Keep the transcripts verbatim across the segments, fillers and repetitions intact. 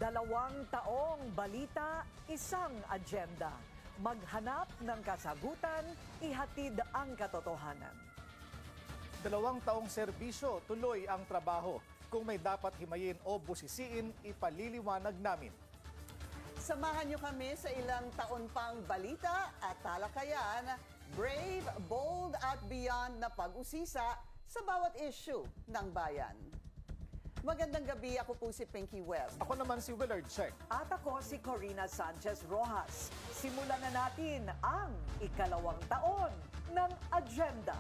Dalawang taong balita, isang agenda. Maghanap ng kasagutan, ihatid ang katotohanan. Dalawang taong serbisyo, tuloy ang trabaho. Kung may dapat himayin o busisiin, ipaliliwanag namin. Samahan niyo kami sa ilang taon pang balita at talakayan, brave, bold at beyond na pag-usisa sa bawat issue ng bayan. Magandang gabi, ako po si Pinky Webb. Ako naman si Willard Check. At ako si Corina Sanchez Rojas. Simulan na natin ang ikalawang taon ng agenda.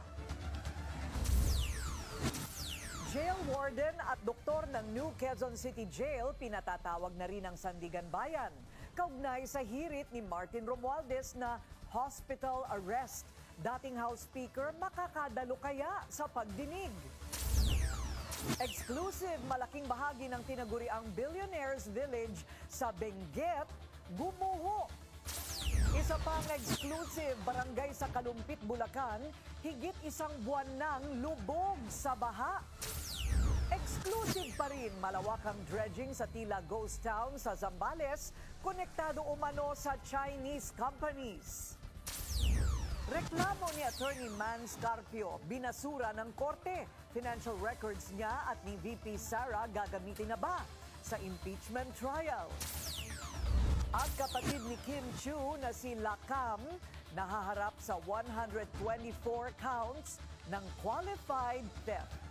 Jail warden at doktor ng New Quezon City Jail pinatatawag na rin ang Sandigan Bayan. Kaugnay sa hirit ni Martin Romualdez na hospital arrest. Dating House Speaker makakadalo kaya sa pagdinig. Exclusive, malaking bahagi ng tinaguriang Billionaires Village sa Benguet, gumuho. Isa pang exclusive, barangay sa Kalumpit, Bulacan, higit isang buwan nang lubog sa baha. Exclusive pa rin, malawakang dredging sa tila ghost town sa Zambales, konektado umano sa Chinese companies. Reklamo ni Attorney Man Scarpio, binasura ng korte. Financial records niya at ni V P Sara gagamitin na ba sa impeachment trial? At kapatid ni Kim Chu na si Lakam nahaharap sa one hundred twenty-four counts ng qualified theft.